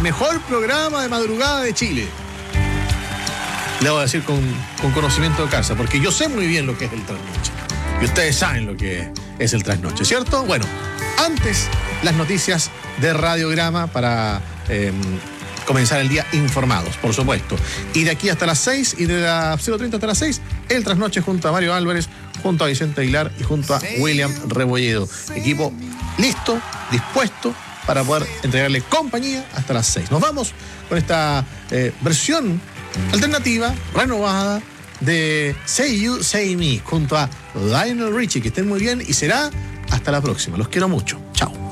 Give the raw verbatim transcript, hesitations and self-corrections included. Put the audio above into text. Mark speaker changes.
Speaker 1: mejor programa de madrugada de Chile. Le voy a decir con, con conocimiento de casa, porque yo sé muy bien lo que es el trasnoche. Y ustedes saben lo que es el trasnoche, ¿cierto? Bueno, antes las noticias de Radiograma para eh, comenzar el día informados, por supuesto. Y de aquí hasta las seis y de las cero treinta hasta las seis, el trasnoche junto a Mario Álvarez, junto a Vicente Aguilar y junto a William Rebolledo. Equipo listo, dispuesto para poder entregarle compañía hasta las seis. Nos vamos con esta eh, versión alternativa, renovada, de Say You, Say Me, junto a Lionel Richie. Que estén muy bien y será hasta la próxima. Los quiero mucho. Chao.